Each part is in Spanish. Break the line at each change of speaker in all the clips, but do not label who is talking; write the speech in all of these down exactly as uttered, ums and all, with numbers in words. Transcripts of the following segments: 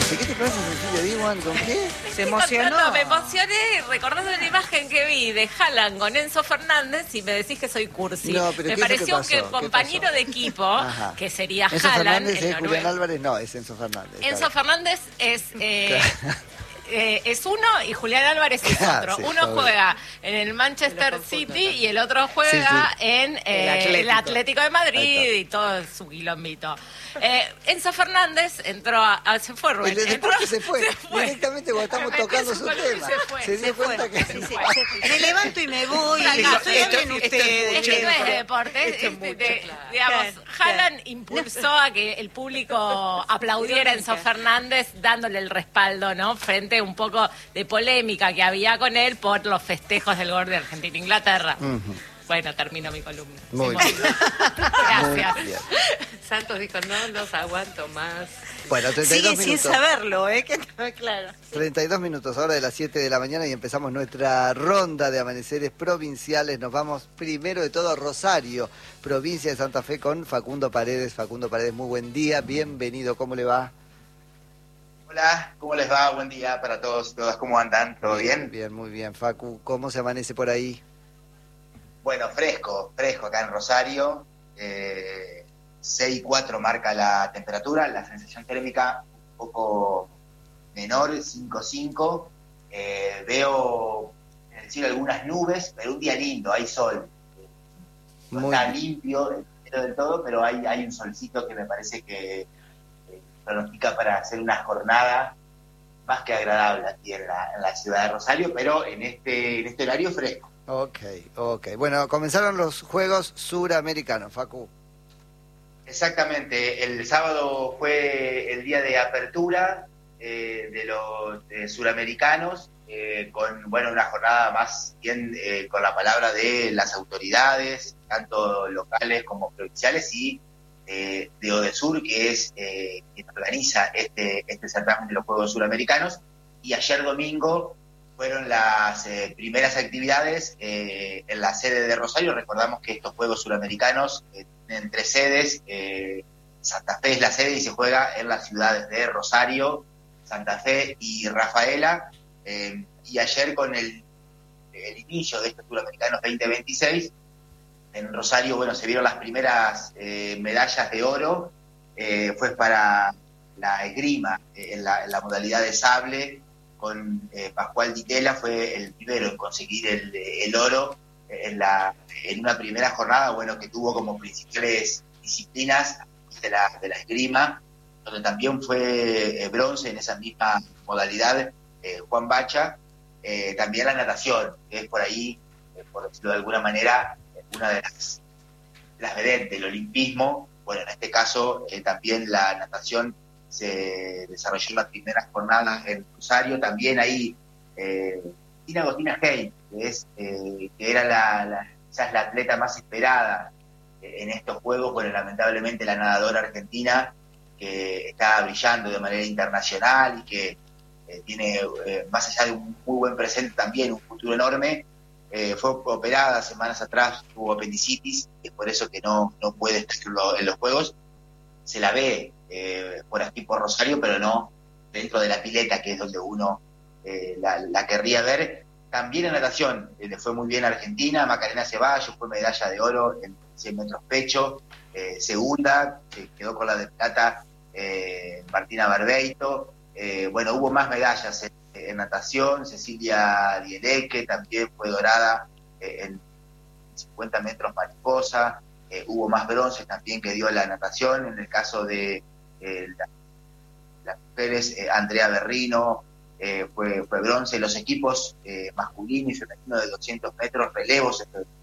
¿De qué te pasa, Cecilia Diwan? ¿Con qué?
Se emocionó.
No, me emocioné recordando una imagen que vi de Haaland con Enzo Fernández y me decís que soy cursi.
No, pero
me
¿qué
pareció
es lo que
que
pasó?
el compañero
¿Qué pasó?
de equipo,
Ajá.
que sería
Enzo
Haaland,
Fernández
el
es Julián
noruego.
Álvarez, no, es Enzo Fernández.
Enzo
claro.
Fernández es... Eh, Eh, es uno y Julián Álvarez es otro.
Sí,
uno
joder.
juega en el Manchester City y el otro juega
Sí, sí.
en eh,
El
el,
Atlético.
Atlético de
Ahí
Madrid
está.
y todo su quilombito. Eh, Enzo Fernández entró a... a- se fue Rubén.
El de
entró-
deporte se fue,
se fue.
directamente cuando estamos
Me metí
tocando
en
su
columna y
tema.
Se, fue.
Se dio
Se
cuenta
fue.
que...
Se
Sí, sí,
fue.
se- me levanto y me voy.
Fracaso.
Estoy
Esto-
hablen
esto
ustedes.
Es que no es de
Esto-
deporte, es,
esto es
es de-
mucho,
de-
claro.
digamos,
Claro,
Haaland
claro.
impulsó a que el público aplaudiera a Enzo Fernández dándole el respaldo, ¿no? Frente un poco de polémica que había con él por los festejos del gol de Argentina-Inglaterra.
Ujú.
Bueno, termino mi columna.
Muy
Sí,
bien.
Gracias.
Muy bien.
Santos dijo, no los aguanto más.
Bueno, treinta y
Sigue
dos
sin
minutos.
saberlo, ¿eh? Que no, claro.
treinta y dos minutos, ahora de las siete de la mañana y empezamos nuestra ronda de amaneceres provinciales. Nos vamos primero de todo a Rosario, provincia de Santa Fe, con Facundo Paredes. Facundo Paredes, muy buen día, bienvenido, ¿cómo le va?
Hola, ¿cómo les va? Buen día para todos y todas. ¿Cómo andan? ¿Todo bien?
Bien, muy bien. Facu, ¿cómo se amanece por ahí?
Bueno, fresco, fresco acá en Rosario. Eh, seis y cuatro marca la temperatura, la sensación térmica un poco menor, cinco cinco. Eh, veo en el cielo algunas nubes, pero un día lindo, hay sol. No
Muy
está
bien.
limpio el cielo del todo, pero hay, hay un solcito que me parece que eh, pronostica para hacer una jornada más que agradable aquí en la, en la ciudad de Rosario, pero en este, en este horario fresco.
Ok, ok. Bueno, comenzaron los Juegos Suramericanos, Facu.
Exactamente, el sábado fue el día de apertura eh, de los eh, suramericanos, eh, con bueno una jornada más bien eh, con la palabra de las autoridades, tanto locales como provinciales, y eh, de Odesur, que es eh, quien organiza este, este certamen de los Juegos Suramericanos. Y ayer domingo fueron las eh, primeras actividades eh, en la sede de Rosario. Recordamos que estos Juegos Suramericanos eh, tienen tres sedes. eh, Santa Fe es la sede y se juega en las ciudades de Rosario, Santa Fe y Rafaela. Eh, y ayer, con el, el inicio de estos Suramericanos veinte veintiséis, en Rosario, bueno, se vieron las primeras eh, medallas de oro. Eh, fue para la esgrima, eh, en, la, en la modalidad de sable, con eh, Pascual Ditela, fue el primero en conseguir el, el oro en, la, en una primera jornada, bueno, que tuvo como principales disciplinas de la, de la esgrima, donde también fue eh, bronce en esa misma modalidad eh, Juan Bacha. Eh, también la natación, que es por ahí, eh, por decirlo de alguna manera, una de las, las vedettes del olimpismo. Bueno, en este caso eh, también la natación se desarrolló en las primeras jornadas en Rosario. También ahí eh, Tina Agostina Hey, que, es, eh, que era la, la, quizás la atleta más esperada eh, en estos Juegos. Bueno, lamentablemente la nadadora argentina, que está brillando de manera internacional y que eh, tiene, eh, más allá de un muy buen presente, también un futuro enorme, eh, fue operada semanas atrás, tuvo apendicitis, es por eso que no, no puede estar en los Juegos. Se la ve eh, por aquí por Rosario, pero no dentro de la pileta, que es donde uno eh, la, la querría ver. También en natación eh, le fue muy bien a Argentina. Macarena Ceballos fue medalla de oro en cien metros pecho, eh, segunda, eh, quedó con la de plata eh, Martina Barbeito. Eh, bueno, hubo más medallas en, en natación. Cecilia Dieleque también fue dorada eh, en cincuenta metros mariposa. Eh, hubo más bronces también que dio la natación. En el caso de eh, la, las mujeres, eh, Andrea Berrino eh, fue, fue bronce. Los equipos eh, masculino y femenino de doscientos metros, relevos,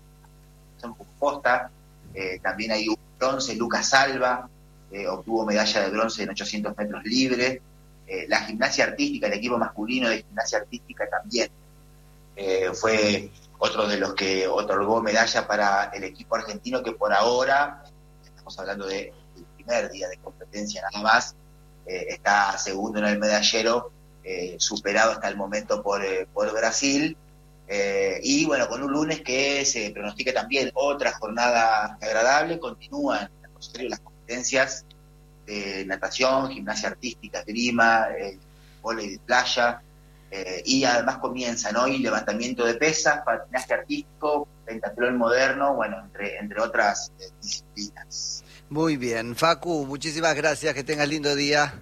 son posta, eh, también hay un bronce. Lucas Salva eh, obtuvo medalla de bronce en ochocientos metros libre. Eh, la gimnasia artística, el equipo masculino de gimnasia artística también eh, fue otro de los que otorgó medalla para el equipo argentino, que por ahora, estamos hablando del primer día de competencia nada más, eh, está segundo en el medallero, eh, superado hasta el momento por, eh, por Brasil, eh, y bueno, con un lunes que se pronostica también otra jornada agradable. Continúan las competencias de natación, gimnasia artística, esgrima, eh, vóley de playa, eh, y además comienzan hoy levantamiento de pesas, patinaje artístico, pentatlón moderno, bueno, entre, entre otras eh, disciplinas.
Muy bien, Facu, muchísimas gracias, que tengas lindo día.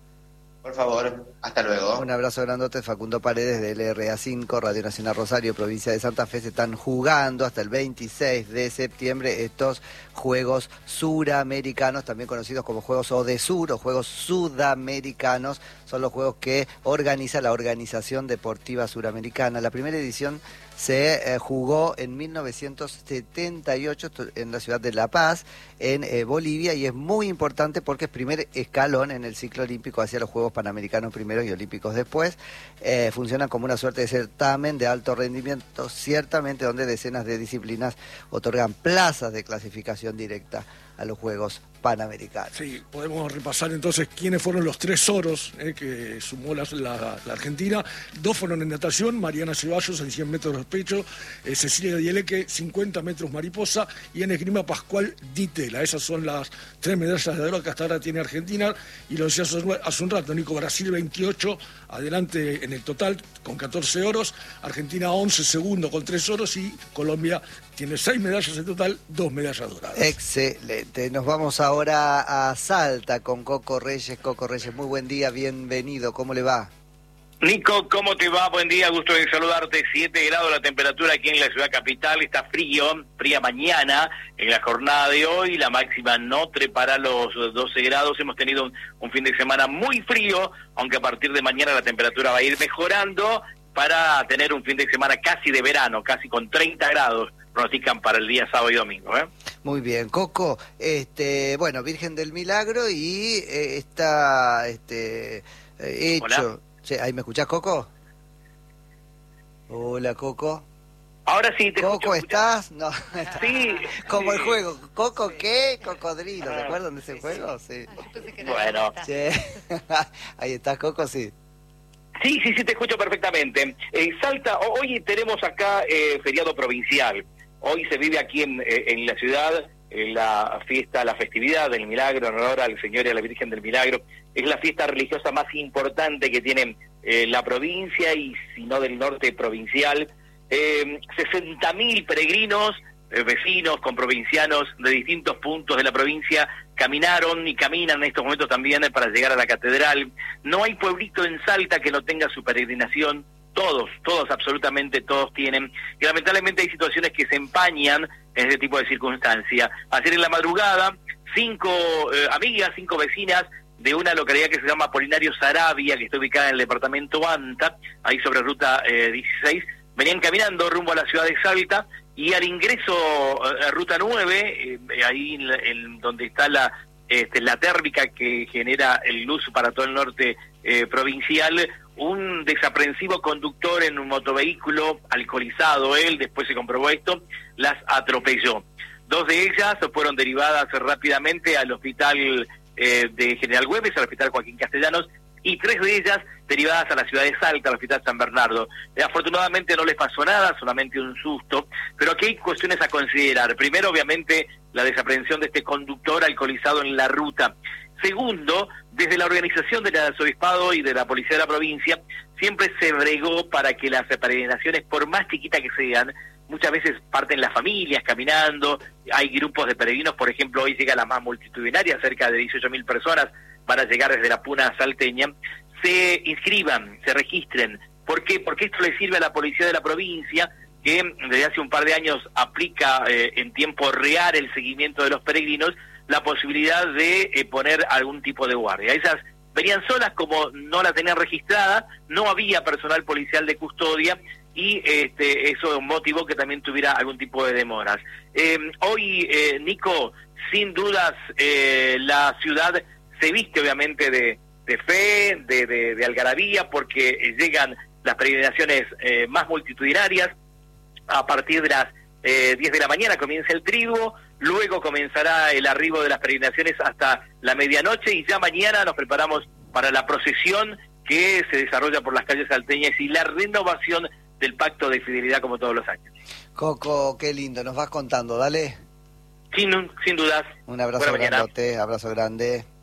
Por favor, hasta luego.
Un abrazo grandote, Facundo Paredes de L R A cinco, Radio Nacional Rosario, provincia de Santa Fe. Se están jugando hasta el veintiséis de septiembre estos Juegos Suramericanos, también conocidos como Juegos ODESUR o Juegos Sudamericanos. Son los juegos que organiza la Organización Deportiva Suramericana. La primera edición se eh, jugó en mil novecientos setenta y ocho en la ciudad de La Paz, en eh, Bolivia, y es muy importante porque es primer escalón en el ciclo olímpico hacia los Juegos Panamericanos primero y Olímpicos después. Eh, funcionan como una suerte de certamen de alto rendimiento, ciertamente donde decenas de disciplinas otorgan plazas de clasificación directa a los Juegos Panamericanos.
Sí, podemos repasar entonces quiénes fueron los tres oros eh, que sumó la, la, la Argentina. Dos fueron en natación, Mariana Ceballos en cien metros de pecho, eh, Cecilia Dieleque cincuenta metros mariposa, y en esgrima Pascual Ditela. Esas son las tres medallas de oro que hasta ahora tiene Argentina, y lo decía hace un rato, Nico, Brasil veintiocho, adelante en el total con catorce oros, Argentina once, segundo con tres oros, y Colombia tiene seis medallas en total, dos medallas doradas.
Excelente. Nos vamos ahora a Salta con Coco Reyes. Coco Reyes, muy buen día, bienvenido. ¿Cómo le va?
Nico, ¿cómo te va? Buen día, gusto de saludarte. siete grados la temperatura aquí en la ciudad capital. Está frío, fría mañana en la jornada de hoy. La máxima no trepará los doce grados. Hemos tenido un, un fin de semana muy frío, aunque a partir de mañana la temperatura va a ir mejorando para tener un fin de semana casi de verano, casi con treinta grados. Pronostican para el día sábado y domingo, ¿eh?
Muy bien, Coco, este, bueno, Virgen del Milagro y eh, está este, eh, hecho...
Hola.
Sí, ¿ahí me escuchás, Coco? Hola, Coco.
Ahora sí, te
Coco,
escucho.
¿estás? No,
Sí.
como
sí.
el juego, ¿Coco qué? Cocodrilo, ¿te acuerdan de ese juego? Sí.
Bueno.
Sí. Ahí estás, Coco, sí.
Sí, sí, sí, te escucho perfectamente. Eh, Salta, hoy tenemos acá eh, feriado provincial. Hoy se vive aquí en, eh, en la ciudad eh, la fiesta, la festividad del Milagro, en honor al Señor y a la Virgen del Milagro. Es la fiesta religiosa más importante que tiene eh, la provincia, y si no del norte provincial. Eh, sesenta mil peregrinos, eh, vecinos, comprovincianos de distintos puntos de la provincia caminaron y caminan en estos momentos también para llegar a la catedral. No hay pueblito en Salta que no tenga su peregrinación. Todos, todos, absolutamente todos tienen. Y lamentablemente hay situaciones que se empañan en este tipo de circunstancias. Ayer en la madrugada, cinco eh, amigas, cinco vecinas de una localidad que se llama Apolinario Saravia, que está ubicada en el departamento Anta, ahí sobre ruta eh, dieciséis, venían caminando rumbo a la ciudad de Salta, y al ingreso a ruta nueve, eh, ahí en, en donde está la este, la térmica que genera el luz para todo el norte eh, provincial, un desaprensivo conductor en un motovehículo, alcoholizado él, después se comprobó esto, las atropelló. Dos de ellas fueron derivadas rápidamente al hospital eh, de General Güemes, al hospital Joaquín Castellanos, y tres de ellas derivadas a la ciudad de Salta, al hospital San Bernardo. Eh, afortunadamente no les pasó nada, solamente un susto, pero aquí hay cuestiones a considerar. Primero, obviamente, la desaprehensión de este conductor alcoholizado en la ruta. Segundo, desde la organización del arzobispado y de la policía de la provincia, siempre se bregó para que las peregrinaciones, por más chiquitas que sean, muchas veces parten las familias caminando, hay grupos de peregrinos, por ejemplo, hoy llega la más multitudinaria, cerca de dieciocho mil personas, para llegar desde la Puna salteña, se inscriban, se registren. ¿Por qué? Porque esto le sirve a la policía de la provincia, que desde hace un par de años aplica eh, en tiempo real el seguimiento de los peregrinos, la posibilidad de eh, poner algún tipo de guardia. Esas venían solas, como no la tenían registrada, no había personal policial de custodia, y este, eso motivó que también tuviera algún tipo de demoras. Eh, hoy, eh, Nico, sin dudas, eh, la ciudad se viste obviamente de, de fe, de, de, de algarabía, porque eh, llegan las peregrinaciones eh, más multitudinarias. A partir de las eh, diez de la mañana comienza el triduo, luego comenzará el arribo de las peregrinaciones hasta la medianoche, y ya mañana nos preparamos para la procesión que se desarrolla por las calles salteñas y la renovación del pacto de fidelidad como todos los años.
Coco, qué lindo, nos vas contando, dale.
Sin, sin dudas.
Un abrazo
Buena mañana.
grandote, abrazo grande.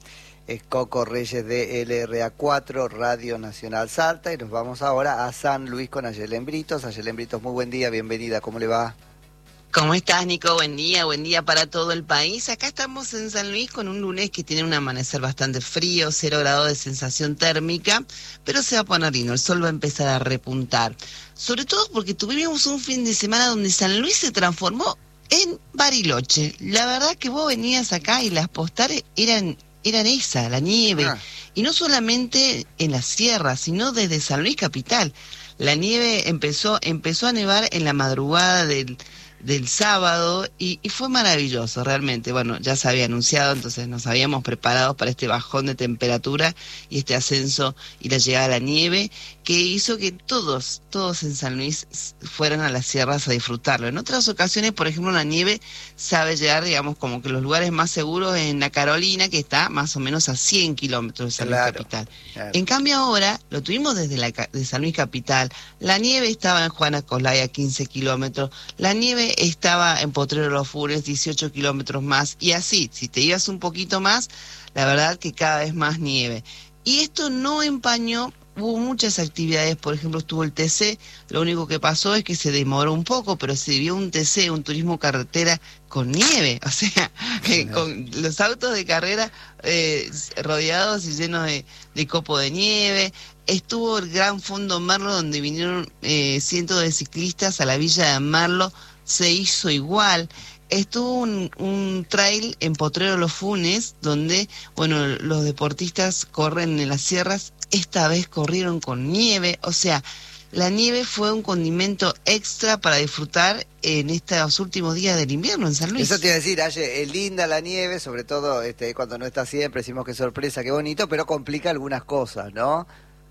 es Coco Reyes de L R A cuatro, Radio Nacional Salta, y nos vamos ahora a San Luis con Ayelen Britos. Ayelen Britos, muy buen día, bienvenida, ¿cómo le va?
¿Cómo estás, Nico? Buen día, buen día para todo el país. Acá estamos en San Luis con un lunes que tiene un amanecer bastante frío, cero grados de sensación térmica, pero se va a poner lindo, el sol va a empezar a repuntar. Sobre todo porque tuvimos un fin de semana donde San Luis se transformó en Bariloche. La verdad que vos venías acá y las postales eran, eran esa, la nieve. Ah. Y no solamente en la sierra, sino desde San Luis capital. La nieve empezó, empezó a nevar en la madrugada del... del sábado y, y fue maravilloso realmente. Bueno, ya se había anunciado, entonces nos habíamos preparado para este bajón de temperatura y este ascenso y la llegada de la nieve que hizo que todos, todos en San Luis fueran a las sierras a disfrutarlo. En otras ocasiones, por ejemplo, la nieve sabe llegar, digamos, como que los lugares más seguros en la Carolina, que está más o menos a cien kilómetros de San Luis
claro,
capital.
Claro.
En cambio ahora lo tuvimos desde la, de San Luis capital. La nieve estaba en Juana Coslay a quince kilómetros. La nieve estaba en Potrero Los Funes, dieciocho kilómetros más, y así, si te ibas un poquito más, la verdad que cada vez más nieve. Y esto no empañó, hubo muchas actividades, por ejemplo estuvo el T C, lo único que pasó es que se demoró un poco, pero se vio un T C, un turismo carretera con nieve, o sea, eh, con los autos de carrera eh, rodeados y llenos de, de copo de nieve. Estuvo el Gran Fondo Merlo, donde vinieron eh, cientos de ciclistas a la villa de Merlo, se hizo igual. Estuvo un, un trail en Potrero Los Funes, donde, bueno, los deportistas corren en las sierras, esta vez corrieron con nieve, o sea, la nieve fue un condimento extra para disfrutar en estos últimos días del invierno en San Luis.
Eso te iba a decir, Aye, es linda la nieve, sobre todo este, cuando no está siempre, decimos que sorpresa, qué bonito, pero complica algunas cosas, ¿no?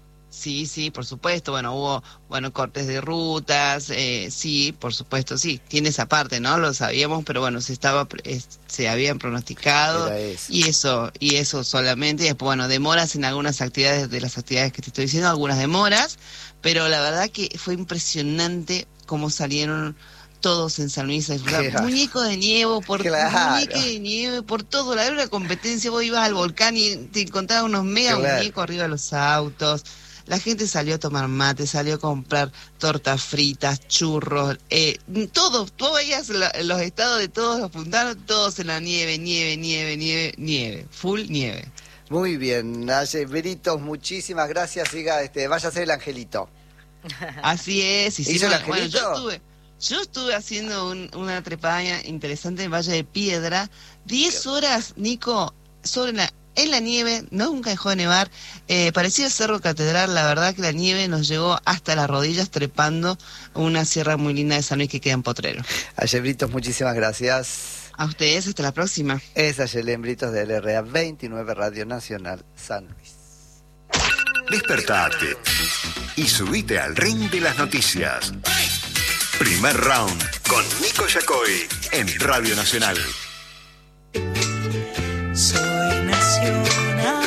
Sí, sí, por supuesto. Bueno, hubo, bueno, cortes de rutas, eh, sí, por supuesto, sí. Tiene esa parte, ¿no? Lo sabíamos, pero bueno, se estaba, eh, se habían pronosticado eso. y eso, y eso solamente. Y después, bueno, demoras en algunas actividades de las actividades que te estoy diciendo, algunas demoras, pero la verdad que fue impresionante cómo salieron todos en San Luis a disfrutar. Claro. Muñeco de nieve, por claro. muñeco de nieve, por todo. La era una competencia, vos ibas al volcán y te encontrabas unos mega claro. muñecos arriba de los autos. La gente salió a tomar mate, salió a comprar tortas fritas, churros, eh, todo. Tú veías la, los estados de todos apuntaron, todos en la nieve, nieve, nieve, nieve, nieve, full nieve.
Muy bien, Ayelen Britos, muchísimas gracias. Siga, este, vaya a ser el angelito.
Así es.
¿Hizo el angelito?
Bueno, yo estuve, yo estuve haciendo un, una trepada interesante en Valle de Piedra, diez horas, Nico, sobre la... en la nieve, nunca dejó de nevar, eh, parecía el Cerro Catedral, la verdad que la nieve nos llegó hasta las rodillas trepando una sierra muy linda de San Luis que queda en Potrero.
Ayelen Britos, muchísimas gracias.
A ustedes, hasta la próxima.
Es Ayelen Britos de L R A veintinueve, Radio Nacional San Luis.
Despertate y subite al ring de las noticias. Primer round con Nico Yacoy en Radio Nacional.
Soy nacional.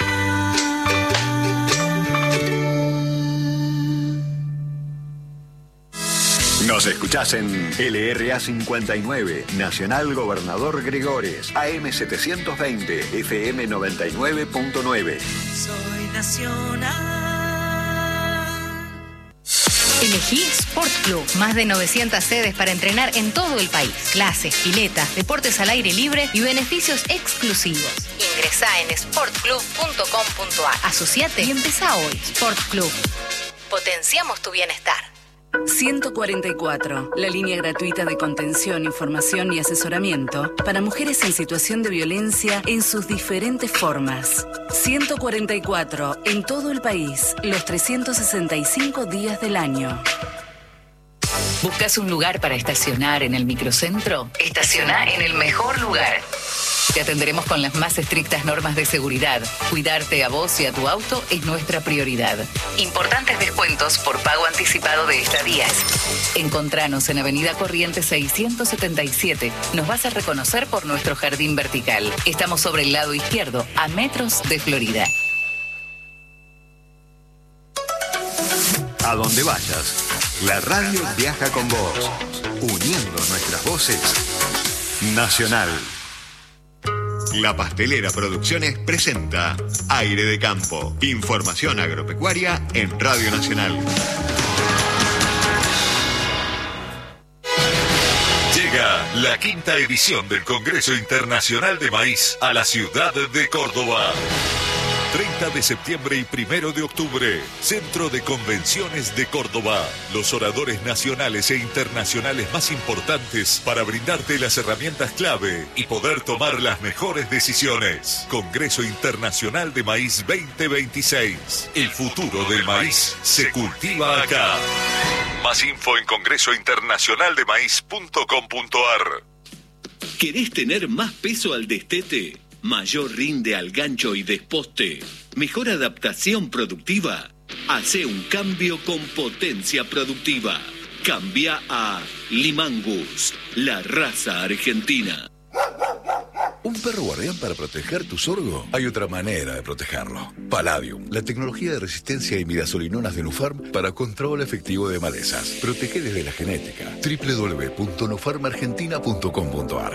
Nos escuchás en L R A cincuenta y nueve, Nacional Gobernador Gregores, A M setecientos veinte, F M noventa y nueve punto nueve.
Soy nacional.
Elegí Sport Club. Más de novecientas sedes para entrenar en todo el país. Clases, piletas, deportes al aire libre y beneficios exclusivos. Ingresá en sport club punto com punto a r. Asociate y empezá hoy. Sport Club. Potenciamos tu bienestar.
ciento cuarenta y cuatro, la línea gratuita de contención, información y asesoramiento para mujeres en situación de violencia en sus diferentes formas. ciento cuarenta y cuatro, en todo el país, los trescientos sesenta y cinco días del año.
¿Buscas un lugar para estacionar en el microcentro? Estaciona en el mejor lugar. Te atenderemos con las más estrictas normas de seguridad. Cuidarte a vos y a tu auto es nuestra prioridad. Importantes descuentos por pago anticipado de estadías. Encontranos en Avenida Corrientes seiscientos setenta y siete. Nos vas a reconocer por nuestro jardín vertical. Estamos sobre el lado izquierdo, a metros de Florida.
A donde vayas, la radio viaja con vos, uniendo nuestras voces. Nacional. La Pastelera Producciones presenta Aire de Campo. Información agropecuaria en Radio Nacional.
Llega la quinta edición del Congreso Internacional de Maíz a la ciudad de Córdoba. treinta de septiembre y primero de octubre, Centro de Convenciones de Córdoba. Los oradores nacionales e internacionales más importantes para brindarte las herramientas clave y poder tomar las mejores decisiones. Congreso Internacional de Maíz veinte veintiséis. El futuro del maíz se cultiva acá. Más info en congreso internacional de maíz punto com punto ar.
¿Querés tener más peso al destete? Mayor rinde al gancho y desposte. Mejor adaptación productiva. Hace un cambio con potencia productiva. Cambia a Limangus, la raza argentina.
¿Un perro guardián para proteger tu sorgo? Hay otra manera de protegerlo. Palladium, la tecnología de resistencia y imidazolinonas de Nufarm para control efectivo de malezas. Protege desde la genética. doble u doble u doble u punto nufarm argentina punto com punto ar.